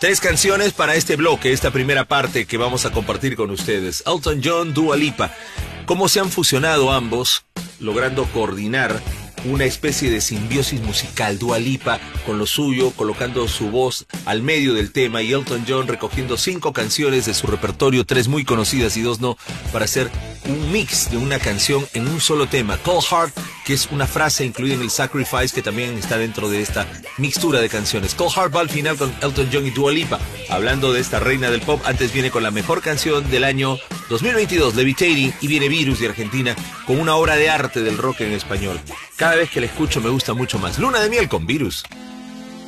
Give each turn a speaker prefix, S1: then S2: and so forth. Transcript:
S1: Tres canciones para este bloque, esta primera parte que vamos a compartir con ustedes. Elton John, Dua Lipa. Cómo se han fusionado ambos, logrando coordinar una especie de simbiosis musical. Dua Lipa con lo suyo, colocando su voz al medio del tema, y Elton John recogiendo 5 canciones de su repertorio, 3 muy conocidas y 2 no, para hacer un mix de una canción en un solo tema. Cold Heart, que es una frase incluida en el Sacrifice, que también está dentro de esta mixtura de canciones. Cold Heart va al final con Elton John y Dua Lipa. Hablando de esta reina del pop, antes viene con la mejor canción del año 2022, Levitating, y viene Virus de Argentina con una obra de arte del rock en español. Cada vez que la escucho me gusta mucho más. Luna de miel con Virus.